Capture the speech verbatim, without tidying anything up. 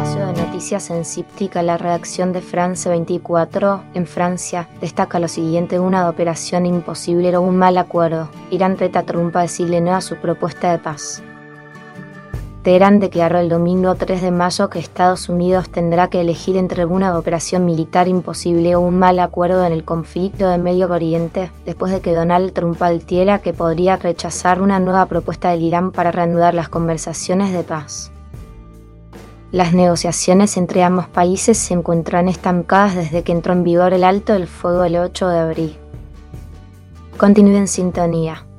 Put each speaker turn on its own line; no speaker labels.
espacio de noticias en Cíptica, la redacción de France veinticuatro, en Francia, destaca lo siguiente: una operación imposible o un mal acuerdo. Irán reta a Trump a decirle no a su propuesta de paz. Teherán declaró el domingo tres de mayo que Estados Unidos tendrá que elegir entre una operación militar imposible o un mal acuerdo en el conflicto de Medio Oriente, después de que Donald Trump advirtiera que podría rechazar una nueva propuesta del Irán para reanudar las conversaciones de paz. Las negociaciones entre ambos países se encuentran estancadas desde que entró en vigor el alto el fuego el ocho de abril. Continúe en sintonía.